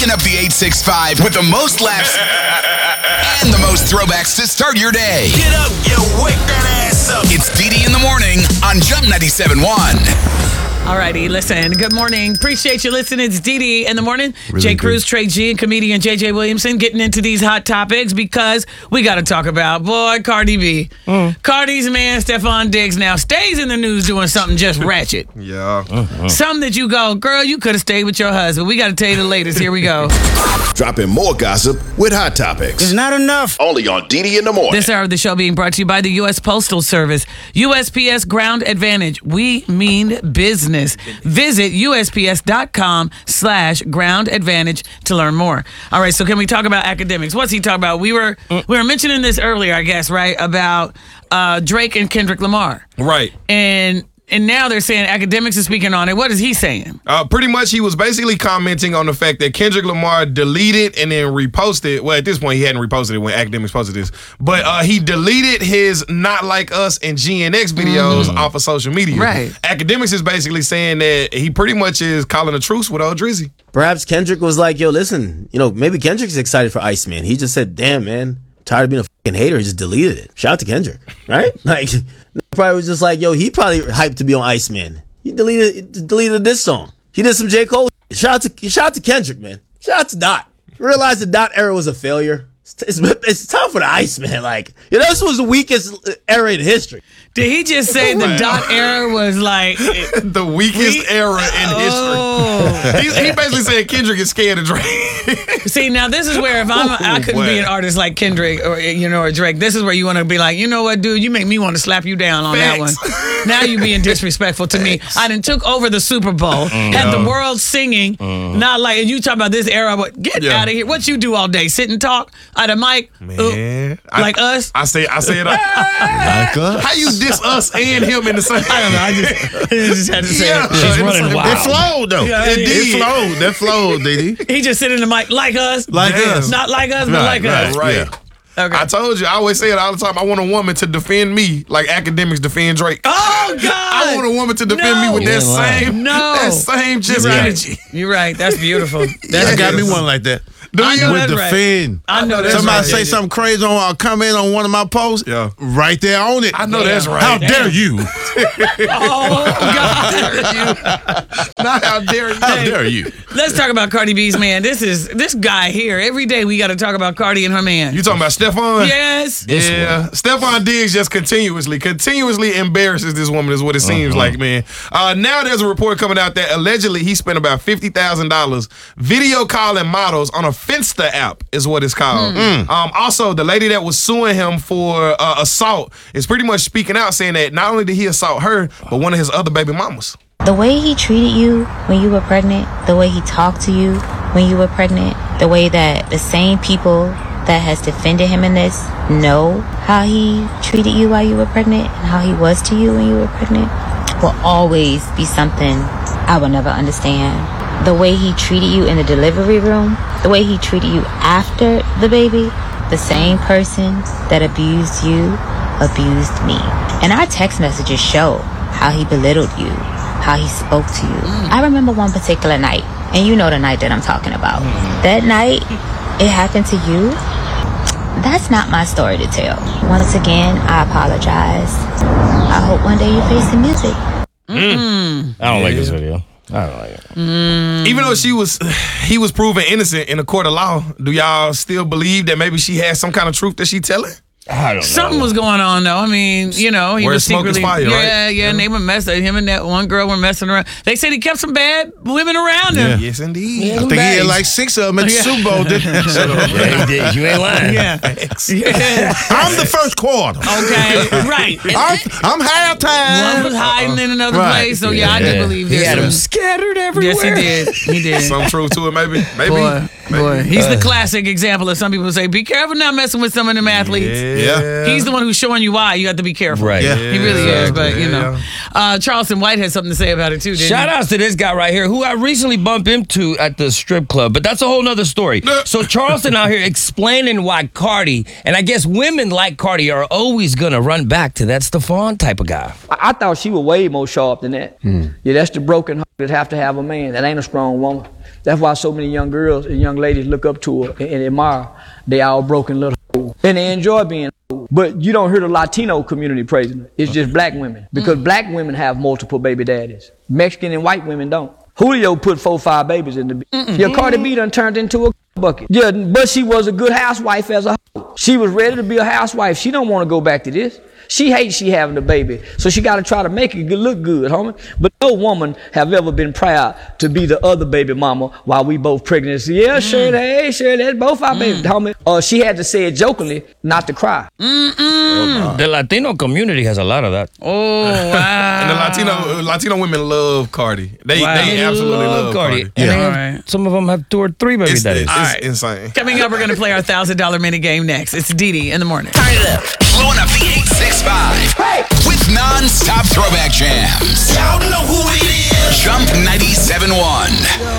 Waking up the 865 with the most laughs and the most throwbacks to start your day. Get up, you wake that ass up. It's DD in the morning on Jump 97.1. Alrighty, listen. Good morning. Appreciate you listening. It's Dee in the morning. Really Jay good. Cruz, Trey G, and comedian JJ Williamson getting into these hot topics because we got to talk about, boy, Cardi B. Cardi's man, Stephon Diggs, now stays in the news doing something just ratchet. Yeah. Something that you go, girl, you could have stayed with your husband. We got to tell you the latest. Here we go. Dropping more gossip with Hot Topics. It's not enough. Only on DD in the morning. This hour of the show being brought to you by the U.S. Postal Service. USPS Ground Advantage. We mean business. Visit USPS.com/Ground Advantage to learn more. All right, so can we talk about academics? What's he talking about? We were mentioning this earlier, I guess, right? About Drake and Kendrick Lamar. Right. And now they're saying academics is speaking on it. What is he saying? Pretty much he was basically commenting on the fact that Kendrick Lamar deleted and then reposted. Well, at this point, he hadn't reposted it when academics posted this. But he deleted his Not Like Us and GNX videos off of social media. Right. Academics is basically saying that he pretty much is calling a truce with old Drizzy. Perhaps Kendrick was like, yo, listen, maybe Kendrick's excited for Iceman. He just said, damn, man, tired of being a fucking hater. He just deleted it. Shout out to Kendrick, right? Like, probably was just like, yo, he probably hyped to be on Iceman. He deleted this song. He did some J. Cole. Shout out to Kendrick, man. Shout out to Dot. Realized the Dot era was a failure. It's time for the Iceman. Like, this was the weakest era in history. Did he just say the Dot era was like The weakest era in history. He basically said Kendrick is scared of Drake. See, now this is where if I couldn't be an artist like Kendrick or or Drake, this is where you want to be like, you know what, dude, you make me want to slap you down on that one. Now you being disrespectful to me. I done took over the Super Bowl, had the world singing, not like, and you talk about this era, but get out of here. What you do all day? Sit and talk at a mic? Man. Like us? I say it. Like us? How you diss us and him in the same? I don't know. I just had to say it. She's running wild. It flowed though. Yeah, it flowed. That flowed, Didi. He just sit in the mic like us. Like us. Not like us, but like us. Right. Yeah. Okay. I told you, I always say it all the time. I want a woman to defend me like academics defend Drake. Oh, God. I want a woman to defend me with that same just energy. You're right. That's beautiful. That's I got me one like that. I know With that's the right. fin. I know that's Somebody right. say something crazy on a comment on one of my posts. Yeah. Right there on it. I know that's right. How dare you? Oh, God. Not how dare you. How dare you? Let's talk about Cardi B's man. This guy here. Every day we got to talk about Cardi and her man. You talking about Stephon? Yes. Yeah, Stephon Diggs just continuously embarrasses this woman is what it seems like, man. Now there's a report coming out that allegedly he spent about $50,000 video calling models on a Finsta app is what it's called. Also, the lady that was suing him for assault is pretty much speaking out saying that not only did he assault her, but one of his other baby mamas. The way he treated you when you were pregnant, the way he talked to you when you were pregnant, the way that the same people that has defended him in this know how he treated you while you were pregnant and how he was to you when you were pregnant will always be something I will never understand. The way he treated you in the delivery room, the way he treated you after the baby, the same person that abused you abused me. And our text messages show how he belittled you, how he spoke to you. I remember one particular night, and you know the night that I'm talking about. That night, it happened to you. That's not my story to tell. Once again, I apologize. I hope one day you face the music. I don't like this video. I don't like it. Even though he was proven innocent in a court of law, do y'all still believe that maybe she has some kind of truth that she telling? I don't know. Something was going on though. I mean, he Where was smoke is secretly, fire, right? yeah, and they were messing. Him and that one girl were messing around. They said he kept some bad women around him. Yes, indeed. Yeah. I think he had like 6 of them at the Super Bowl, didn't he? Yeah, he did. You ain't lying. Yeah. I'm the first quarter. Okay, right. I'm halftime. One was hiding in another Right. place, so yeah, I do believe He this. had them scattered everywhere. Yes, he did. Some truth to it, maybe. Boy, he's the classic example of some people say, be careful not messing with some of them athletes. Yeah. He's the one who's showing you why. You have to be careful. Right. Yeah. He really is, but you know. Yeah. Charleston White had something to say about it too, didn't Shout he? outs to this guy right here who I recently bumped into at the strip club, but that's a whole nother story. So Charleston out here explaining why Cardi, and I guess women like Cardi are always gonna run back to that Stephon type of guy. I thought she was way more sharp than that. Yeah, that's the broken heart that have to have a man. That ain't a strong woman. That's why so many young girls and young ladies look up to her and admire. They all broken little hoes. And they enjoy being hoes. But you don't hear the Latino community praising her. It's just black women. Because black women have multiple baby daddies. Mexican and white women don't. Julio put 4 or 5 babies in the Yeah, Cardi B done turned into a bucket. Yeah, but she was a good housewife as a hoe. She was ready to be a housewife. She don't want to go back to this. She hates she having a baby, so she got to try to make it look good, homie. But no woman have ever been proud to be the other baby mama while we both pregnant. Yeah, Shirley, hey, Shirley, that's both our babies, homie. She had to say it jokingly, not to cry. The Latino community has a lot of that. Oh, wow. And the Latino women love Cardi. They absolutely love Cardi. And they have, some of them have 2 or 3 baby daddies. It's insane. Coming up, we're going to play our $1,000 minute game next. It's Didi in the morning. Turn it up. Blowing up the 865 with non-stop throwback jams. Y'all know who it is. Jump 97.1.